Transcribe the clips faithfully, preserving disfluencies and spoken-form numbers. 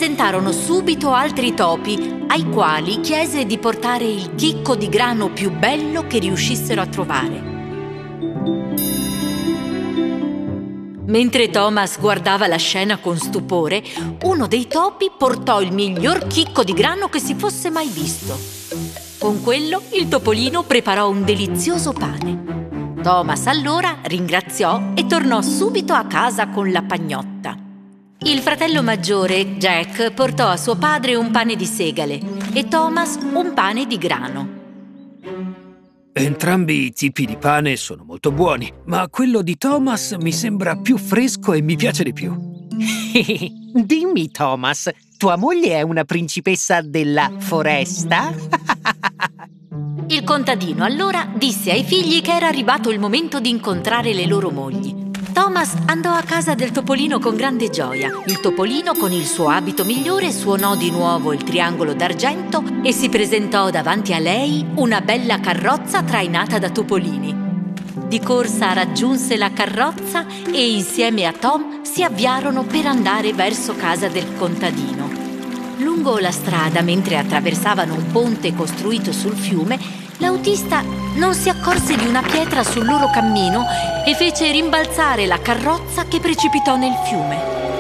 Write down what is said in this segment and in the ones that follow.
presentarono subito altri topi, ai quali chiese di portare il chicco di grano più bello che riuscissero a trovare. Mentre Thomas guardava la scena con stupore, uno dei topi portò il miglior chicco di grano che si fosse mai visto. Con quello il topolino preparò un delizioso pane. Thomas allora ringraziò e tornò subito a casa con la pagnotta. Il fratello maggiore, Jack, portò a suo padre un pane di segale e Thomas un pane di grano. Entrambi i tipi di pane sono molto buoni, ma quello di Thomas mi sembra più fresco e mi piace di più. Dimmi, Thomas, tua moglie è una principessa della foresta? Il contadino allora disse ai figli che era arrivato il momento di incontrare le loro mogli. Thomas andò a casa del topolino con grande gioia. Il topolino, con il suo abito migliore, suonò di nuovo il triangolo d'argento e si presentò davanti a lei una bella carrozza trainata da topolini. Di corsa raggiunse la carrozza e insieme a Tom si avviarono per andare verso casa del contadino. Lungo la strada, mentre attraversavano un ponte costruito sul fiume, l'autista non si accorse di una pietra sul loro cammino e fece rimbalzare la carrozza che precipitò nel fiume.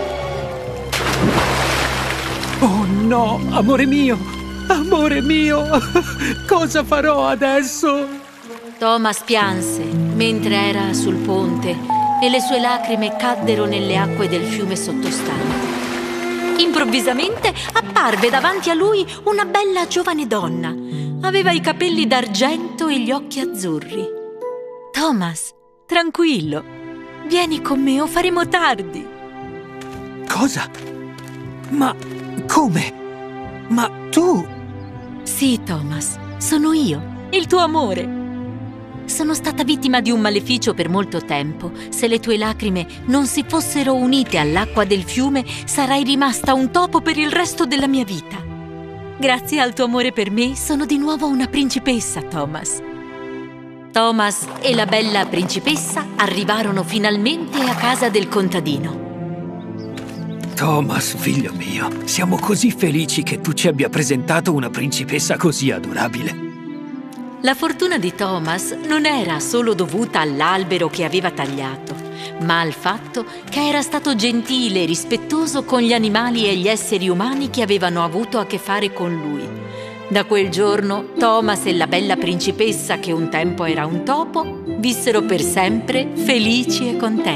Oh no, amore mio! Amore mio! Cosa farò adesso? Thomas pianse mentre era sul ponte e le sue lacrime caddero nelle acque del fiume sottostante. Improvvisamente apparve davanti a lui una bella giovane donna. Aveva i capelli d'argento e gli occhi azzurri. Thomas, tranquillo, vieni con me o faremo tardi. Cosa? Ma come? Ma tu? Sì, Thomas, sono io, il tuo amore. Sono stata vittima di un maleficio per molto tempo. Se le tue lacrime non si fossero unite all'acqua del fiume, sarai rimasta un topo per il resto della mia vita. Grazie al tuo amore per me, sono di nuovo una principessa, Thomas. Thomas e la bella principessa arrivarono finalmente a casa del contadino. Thomas, figlio mio, siamo così felici che tu ci abbia presentato una principessa così adorabile. La fortuna di Thomas non era solo dovuta all'albero che aveva tagliato, ma al fatto che era stato gentile e rispettoso con gli animali e gli esseri umani che avevano avuto a che fare con lui. Da quel giorno, Thomas e la bella principessa, che un tempo era un topo, vissero per sempre felici e contenti.